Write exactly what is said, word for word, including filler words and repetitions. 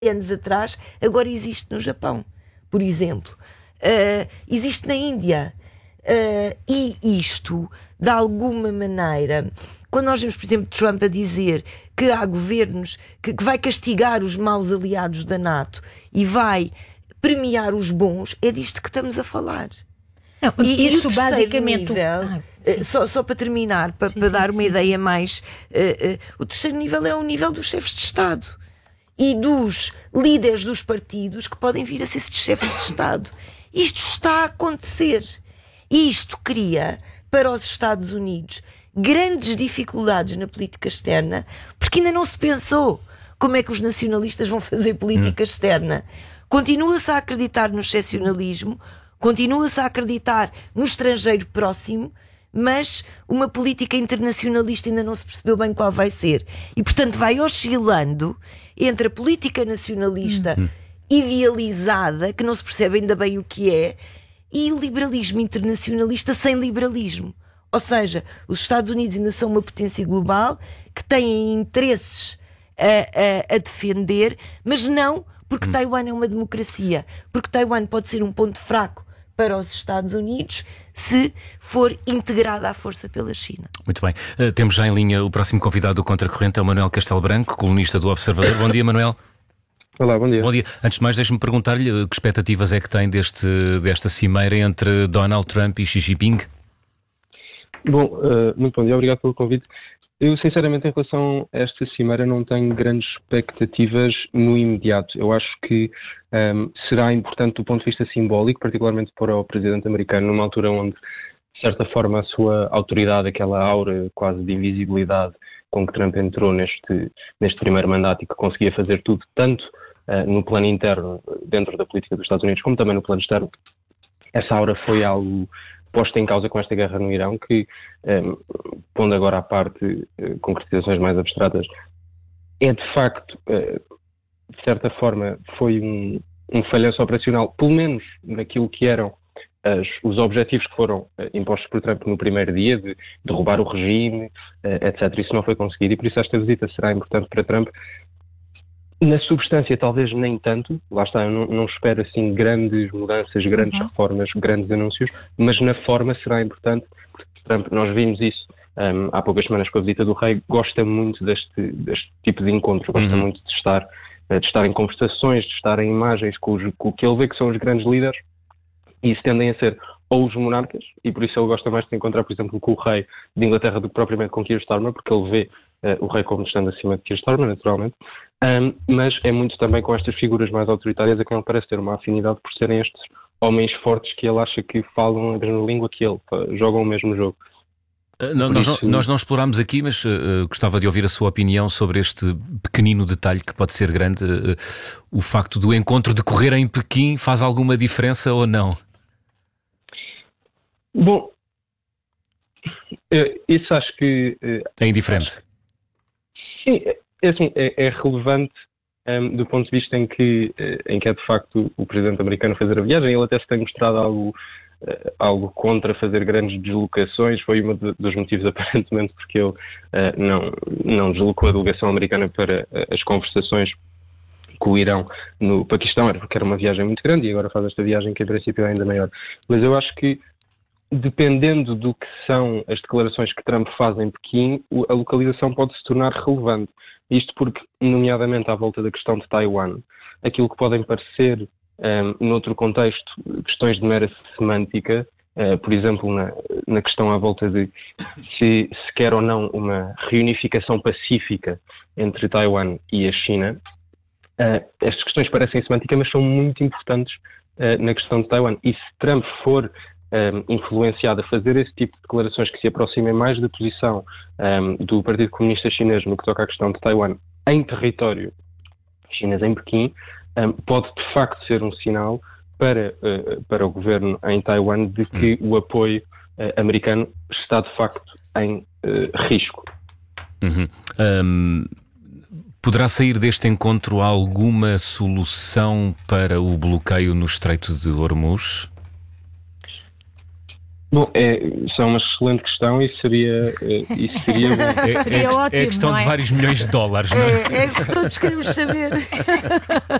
anos atrás, agora existe no Japão, por exemplo. Uh, existe na Índia. Uh, e isto, de alguma maneira, quando nós vemos, por exemplo, Trump a dizer que há governos que, que vai castigar os maus aliados da NATO e vai premiar os bons, é disto que estamos a falar. Não, e isso e o basicamente nível, ah, só, só para terminar, para, sim, para sim, dar uma sim, ideia sim. mais uh, uh, o terceiro nível é o nível dos chefes de Estado e dos líderes dos partidos que podem vir a ser chefes de Estado. Isto está a acontecer. Isto cria para os Estados Unidos grandes dificuldades na política externa, porque ainda não se pensou como é que os nacionalistas vão fazer política hum. externa. Continua-se a acreditar no excepcionalismo, continua-se a acreditar no estrangeiro próximo, mas uma política internacionalista ainda não se percebeu bem qual vai ser. E, portanto, vai oscilando entre a política nacionalista hum. idealizada, que não se percebe ainda bem o que é, e o liberalismo internacionalista sem liberalismo. Ou seja, os Estados Unidos ainda são uma potência global que têm interesses a, a, a defender, mas não porque hum. Taiwan é uma democracia, porque Taiwan pode ser um ponto fraco para os Estados Unidos se for integrada à força pela China. Muito bem. Uh, temos já em linha o próximo convidado do Contracorrente, é o Manuel Castelo Branco, colunista do Observador. Bom dia, Manuel. Olá, bom dia. Bom dia. Antes de mais, deixe-me perguntar-lhe que expectativas é que tem deste, desta cimeira entre Donald Trump e Xi Jinping? Bom, uh, muito bom dia, obrigado pelo convite. Eu, sinceramente, em relação a esta cimeira, não tenho grandes expectativas no imediato. Eu acho que um, será importante do ponto de vista simbólico, particularmente para o presidente americano, numa altura onde, de certa forma, a sua autoridade, aquela aura quase de invisibilidade com que Trump entrou neste, neste primeiro mandato e que conseguia fazer tudo, tanto uh, no plano interno, dentro da política dos Estados Unidos, como também no plano externo, essa aura foi algo posta em causa com esta guerra no Irão, que, um, pondo agora à parte uh, concretizações mais abstratas, é de facto, uh, de certa forma, foi um, um falhanço operacional, pelo menos naquilo que eram as, os objetivos que foram uh, impostos por Trump no primeiro dia, de derrubar o regime, uh, etcétera. Isso não foi conseguido e por isso esta visita será importante para Trump. Na substância, talvez nem tanto, lá está, eu não, não espero assim grandes mudanças, grandes uhum. reformas, grandes anúncios, mas na forma será importante, porque Trump, nós vimos isso um, há poucas semanas com a visita do rei, gosta muito deste, deste tipo de encontro, gosta uhum. muito de estar, de estar em conversações, de estar em imagens com, os, com o que ele vê que são os grandes líderes, e isso tendem a ser ou os monarcas, e por isso ele gosta mais de se encontrar, por exemplo, com o rei de Inglaterra do que propriamente com Keir Starmer, porque ele vê uh, o rei como estando acima de Keir Starmer, naturalmente, um, mas é muito também com estas figuras mais autoritárias a quem ele parece ter uma afinidade por serem estes homens fortes que ele acha que falam a mesma língua que ele, jogam o mesmo jogo. Uh, não, nós, isso... não, nós não explorámos aqui, mas uh, gostava de ouvir a sua opinião sobre este pequenino detalhe que pode ser grande. Uh, o facto do encontro decorrer em Pequim faz alguma diferença ou não? Bom, isso acho que... É indiferente. Acho, sim, é, assim, é, é relevante um, do ponto de vista em que, em que é de facto o presidente americano fazer a viagem. Ele até se tem mostrado algo, uh, algo contra fazer grandes deslocações. Foi um dos motivos, aparentemente, porque ele uh, não, não deslocou a delegação americana para uh, as conversações com o Irão no Paquistão, era porque era uma viagem muito grande e agora faz esta viagem que em princípio é ainda maior. Mas eu acho que dependendo do que são as declarações que Trump faz em Pequim, a localização pode se tornar relevante. Isto porque, nomeadamente à volta da questão de Taiwan, aquilo que podem parecer, um, noutro contexto, questões de mera semântica, uh, por exemplo, na, na questão à volta de se, se quer ou não uma reunificação pacífica entre Taiwan e a China, uh, estas questões parecem semânticas, mas são muito importantes uh, na questão de Taiwan. E se Trump for Um, influenciado a fazer esse tipo de declarações que se aproximem mais da posição um, do Partido Comunista Chinês no que toca à questão de Taiwan em território chinês, em Pequim, um, pode de facto ser um sinal para, uh, para o governo em Taiwan de que hum. o apoio uh, americano está de facto em uh, risco. Uhum. Um... Poderá sair deste encontro alguma solução para o bloqueio no Estreito de Hormuz? Bom, é, isso é uma excelente questão e seria, é, isso seria bom. É, Seria é, ótimo, é questão não é? de vários milhões de dólares, não é? É, é que todos queremos saber.